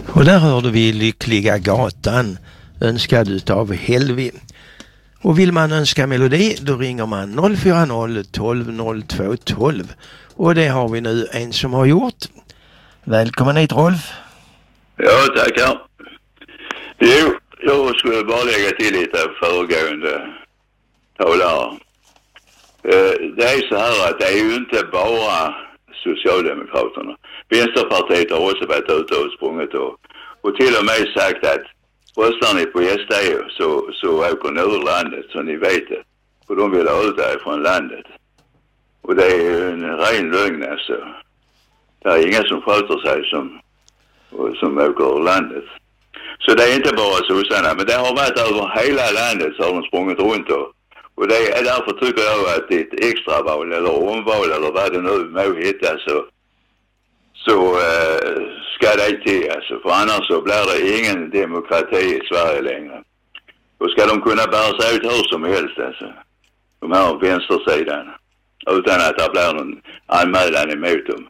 Och där hörde vi Lyckliga gatan, önskad utav Helvi. Och vill man önska melodi, då ringer man 040 12 02 12. Och det har vi nu en som har gjort. Välkommen hit, Rolf. Ja, tackar. Jo, jag skulle bara lägga till lite föregående talare. Det är så här att det är ju inte bara Socialdemokraterna. Vänsterpartiet har också varit ute och sprungit och till och med sagt att röstar ni på SD så åker ni ur landet, så ni vet det. Och de vill ha ut från landet. Och det är ju en ren lögn alltså. Det är inga som sköter sig som åker ur landet. Så det är inte bara sossarna, men det har varit över hela landet så har de sprungit runt och det är därför tycker jag att det är ett extraval eller omval eller vad det nu må hitta så ska det till alltså, för annars så blir det ingen demokrati i Sverige längre. Då ska de kunna bära sig ut hur som helst alltså, de här vänstersidan, utan att det blir någon anmälan emot dem.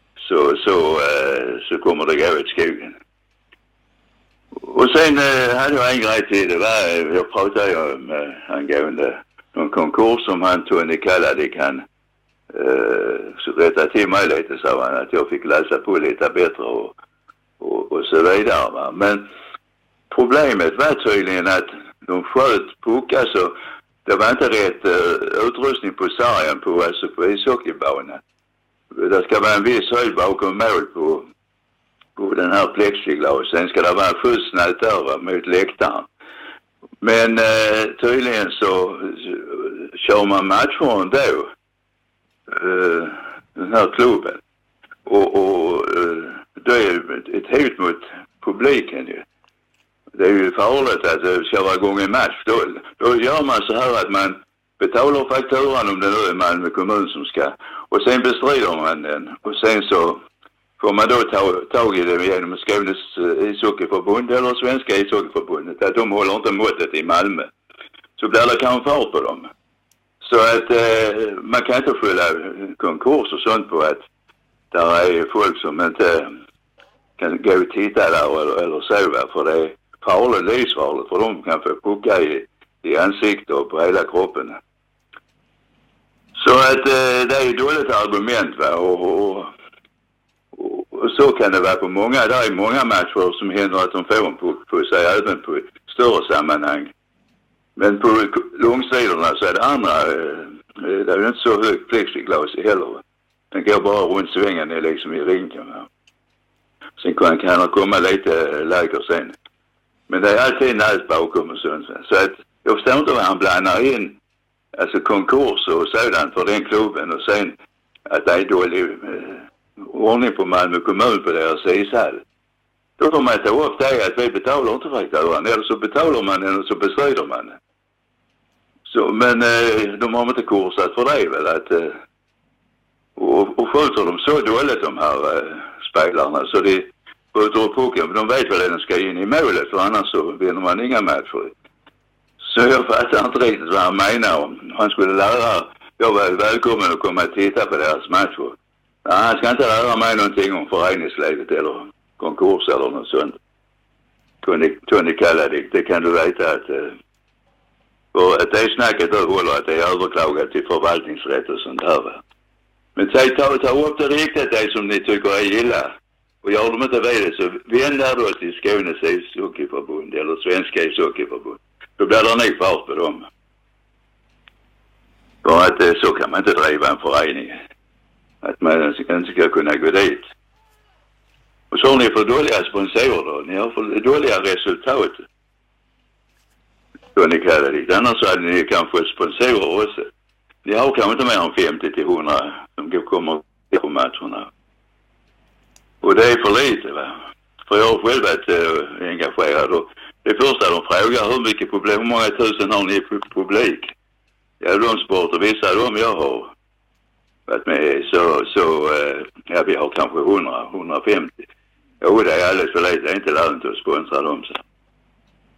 Så kommer det gå åt skogen. Och sen hade jag en grej till. Det var, jag pratade ju med angående någon konkurs som han Tony Kalladik han så rättade till mig lite, så han att jag fick läsa på lite bättre och så vidare. Va? Men problemet var tydligen att de sköt puck, alltså det var inte rätt utrustning på sargen på ishockeybanan. Det ska vara en viss höjd bakom mål på den här plexiglas. Sen ska det vara en skjutsnät där mot läktaren. Men tydligen så kör man matcher ändå. Den här klubben. Och det är ett hot mot publiken ju. Det är ju farligt att det ska vara igång en match. Då gör man så här att man betalar fakturan om det nu är Malmö kommun som ska. Och sen bestrider man den. Och sen så får man då tag i det genom Skånes ishockeyförbund eller Svenska ishockeyförbundet. Att de håller inte måttet i Malmö. Så blir det kanske fart på dem. Så att man kan inte skylla konkurs och sånt på att där är folk som inte kan gå och titta där eller sova. För det är farligt livsfarligt, för de kan få pucka i ansiktet och på hela kroppen. Så att det är ett dåligt argument, va? Och så kan det vara på många. Det är många matcher som händer att de får en puck på sig även på större sammanhang. Men på långsidorna så är det andra, det är ju inte så högt plexiglas heller. Den går bara runt svängen liksom i ringen. Va? Sen kan det komma lite lägre sen. Men det är alltid nät bakom och sånt. Så att jag förstår inte vad han blandar in, alltså konkurs och sådant för den klubben, och sen att det är dålig ordning på Malmö kommun på deras ishall. Då får man ta upp det att vi betalar inte fakturan, eller så betalar man den och så bestrider man den. Så, men de har inte kursat för det väl att och skjuter de så dåligt de här spelarna så de skjuter upp pucken, för de vet väl att den ska in i målet, för annars så vinner man inga matcher. Så jag fattar inte riktigt vad han menar om. Han skulle lära, jag var välkommen att komma och titta på deras matcher. Nej, han ska inte lära mig någonting om föreningslivet eller konkurs eller något sånt. Tony Kalladik, det kan du veta att och att det snacket då håller att det är överklagat till förvaltningsrätt och sånt här. Va? Men ta upp det riktigt, det som ni tycker är illa. Och gör de inte det så vänd där då till Skånes ishockeyförbund eller Svenska ishockeyförbund. Då blir det nog fart på dem. För att så kan man inte driva en förening. Att man inte ska kunna gå dit. Och så har ni för dåliga sponsorer då. Ni har för dåliga resultat. Då ni kallar det. Annars så hade ni kanske sponsorer också. Ni har kanske inte mer än 50 till 100 som kommer på matcherna. Och det är för lite, va? För jag har själv varit engagerad. Och det första de frågar, hur många tusen har ni i publik? Ja, de sporter, vissa av dem jag har varit med ja, vi har kanske 100-150. Jo, det är alldeles för lite. Det är inte lönt att sponsra dem så.